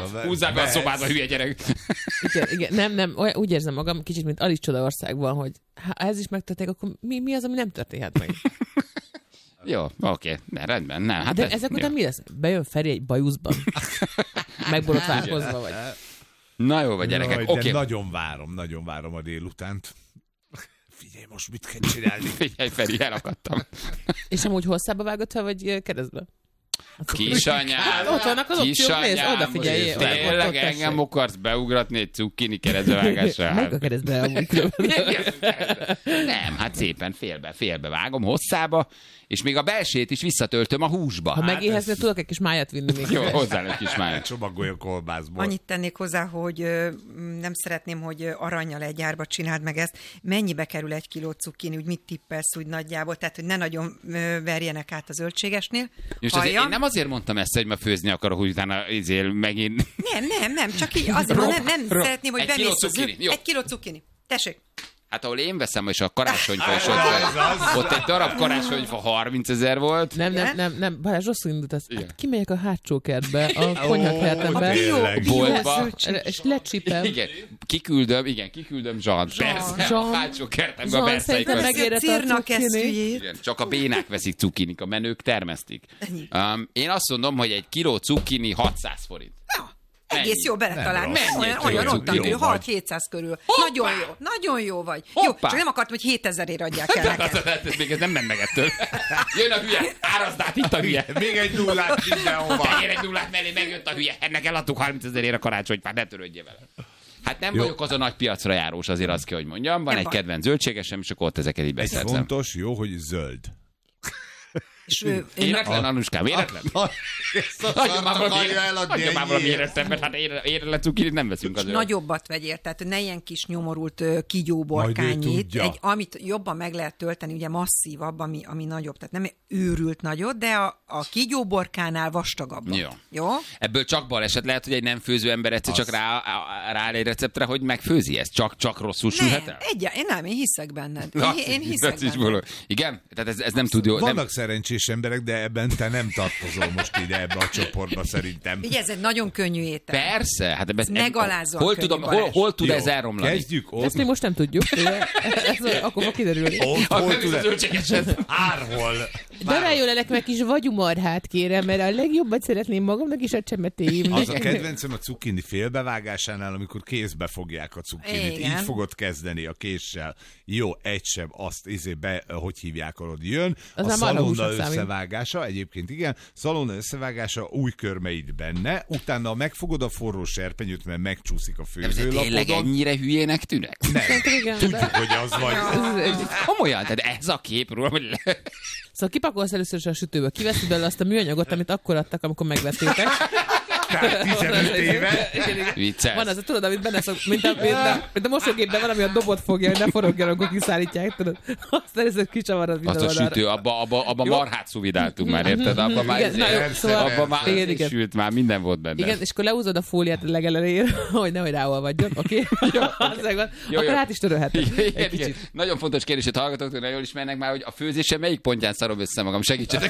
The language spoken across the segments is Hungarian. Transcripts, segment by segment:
Húzzák be a szobádba, hülye gyerek. Igen, nem, úgy érzem magam kicsit, mint Alice Csodaországban, hogy ha ez is megtörténik, akkor mi az, ami nem történhet meg? Jó, oké, rendben. Nem, hát de ezek után mi lesz? Bejön Feri egy bajuszban? Megborotválkozva vagy? Na jó, vagy gyerekek, oké. Nagyon várom a délutánt. Figyelj, most mit kell csinálni? Figyelj, Feri, elakadtam. És amúgy hosszába vágod fel, vagy keresztbe? Kisanyám, ott vannak az opciók, nézd, odafigyeljél. Tényleg engem akarsz beugratni egy cukkini keresztbevágásra? Meg a keresztbe amúgy. Nem, hát szépen félbe vágom hosszába, és még a belsét is visszatöltöm a húsba. Ha megéhezni, tudok egy kis májat vinni még. Jó, hozzá egy kis májat. Csomagolja kolbászból. Annyit tennék hozzá, hogy nem szeretném, hogy arannyal egy árba csináld meg ezt. Mennyibe kerül 1 kiló cukkini, úgy mit tippelsz úgy nagyjából, tehát hogy ne nagyon verjenek át a zöldségesnél. Én nem azért mondtam ezt, hogy ma főzni akarok, hogy utána megint... Nem, csak így azért nem szeretném, hogy bemész az 1 kiló cukkini. Tessék. Hát ahol én veszem, és a karácsonyfa, és ott egy darab karácsonyfa 30 000 volt. Nem, Balázs rosszul indult. Hát kimegyek a hátsó kertbe, a konyhakertembe, boltba, és lecsipem. Igen, kiküldöm Zsant. Persze, a hátsó kertembe a szerintem megérett a cukkini. Csak a bénák veszik cukkinik, a menők termesztik. Én azt mondom, hogy 1 kiló cukkini 600 forint. Egész jó beletalálni. Olyan rottan, 6-700 körül. Nagyon jó vagy. Jó, csak nem akartam, hogy 7000-ért adják el neked. Még ez nem meg ettől. Jön a hülye, árazd át, itt a hülye. Még egy nullát mindenhova. Tegyél egy nullát mellé, megjött a hülye. Ennek eladtuk 30 000-ért a karácsonyfát, ne törődjél vele. Hát nem vagyok az a nagy piacra járós, azért azt kell, hogy mondjam. Van egy kedvenc zöldségesem, és akkor ott ezeket így beszerzem. Egy fontos, jó, hogy zöld. Éretlen, Anuskám, éretlen? Hagyja már valami éretlen, hát éretlen cukinit nem veszünk azért. Nagyobbat vegyél, tehát ne ilyen kis nyomorult kígyóborkányit, amit jobban meg lehet tölteni, ugye masszívabb, ami nagyobb, tehát nem őrült nagyot, de a kígyóborkánál vastagabb. Jó? Ebből csak baleset lehet, hogy egy nem főző ember egyszer csak rááll egy receptre, hogy megfőzi ezt, csak rosszul sülhet el? Én hiszek benned. Én hiszek benned. Igen? Tehát ez nem tud jó. Vannak szerencsés emberek, de ebben te nem tartozol most ide ebbe a csoportba szerintem. Ugye ez egy nagyon könnyű étel. Persze. Hát megalázóan könnyű. Hol tud ez elromlani? Kezdjük ott. Ezt még most nem tudjuk. Akkor fog kiderülni. Hol tud ez? Árhol. De rájön nekem egy kis vagyumarhát kérem, mert a legjobbat szeretném magamnak is a csemetéimnek. Az a kedvencem a cukkini félbevágásánál, amikor kézbe fogják a cukkinit. Így fogod kezdeni a késsel. Jó, egy seb, azt hogy hívják, ahol jön. A szalonna összevágása, egyébként igen, szalonna összevágása, új körmeid benne, utána megfogod a forró serpenyőt, mert megcsúszik a főzőlapodon. Tényleg ennyire hülyének tűnek? Nem, tudjuk, hogy az vagy. Komolyan, tehát ez a képről, hogy... Szóval kipakolsz először is a sütőből, kiveszed belőle azt a műanyagot, amit akkor adtak, amikor megvettétek. Tehát 15 éve. Vicces. Van az, tudod, amit benne szok, mint a mosógépben van, ami a dobot fogja, hogy ne forogjon, akkor kiszállítják, tudod. Azt először kicsavarod minden oldalra. Azt a sütő, abba marhát szuvidáltunk már, érted? Abba már sült, már minden volt benne. Igen, és akkor leúzod a fóliát a legelejére, hogy nehogy ráolvadjon, oké? Akkor át is törölheted. Nagyon fontos kérdés, hogy hallgatók, nagyon jól ismernek már, hogy a főzése melyik pontján szarom össze magam. Segítsetek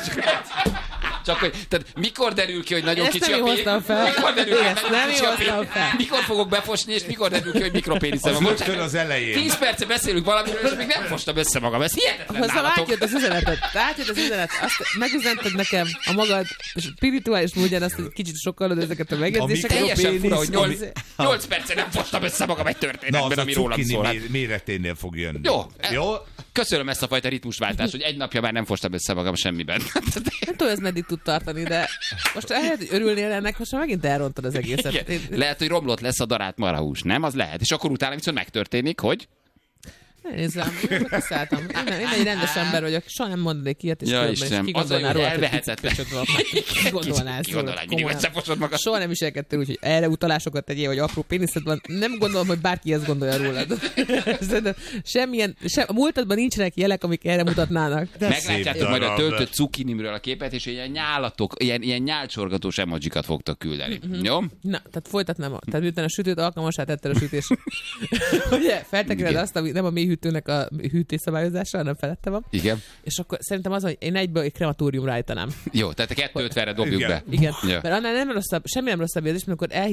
csak hogy, tehát mikor derül ki, hogy nagyon kicsi a pénisz? Mikor derül ki, hogy nagyon kicsi a pénisz? Mikor fogok befosni, és mikor derül ki, hogy mikropéniszem? Az rögtön az elején. 10 perce beszélünk valamiről, és még nem fostam össze magam. Ez hihetetlen nálatok. Átjött az üzenet. Azt megüzented nekem a magad spirituális módján, azt, hogy kicsit sokkalod ezeket a megjegyzéseket. Teljesen fura, hogy 8 perce nem fostam össze magam egy történetben, ami rólam szól. Méreténél fog jönni. Jó? Köszönöm ezt a fajta ritmusváltást, hogy egy napja már nem fostam össze magam semmiben. Nem tudom, ez meddig tud tartani, de most lehet, hogy örülnél ennek, most már megint elrontad az egészet. Lehet, hogy romlott lesz a darált marahús, nem? Az lehet. És akkor utána viszont megtörténik, hogy... Nézd rám, én kiszálltam. Én egy rendes ember vagyok, soha nem mondanék ilyet, és kigondolnál róla, hogy kigondolnál róla. Soha nem viselkedtél úgy, hogy erre utalásokat tegyél, hogy apró péniszed van. Nem gondolom, hogy bárki ezt gondolja rólad. A múltadban nincsenek jelek, amik erre mutatnának. Meglátjátok majd a töltött cukinimről a képet, és ilyen nyálatok, ilyen nyálcsorgatós emojikat fogtok küldeni. Jó? Na, tehát folytatnám. Tehát miután a sütőt alkalmasát tetted a sütés. Ugye, feltekered azt, ami nem a mély hűtőnek a hűtésszabályozása, hanem felette van. Igen. És akkor szerintem az, hogy én egyből egy krematóriumra állítanám. Jó, tehát a 250-re dobjuk be. Igen. Mert annál nem rosszabb, semmi nem rosszabb érzés, amikor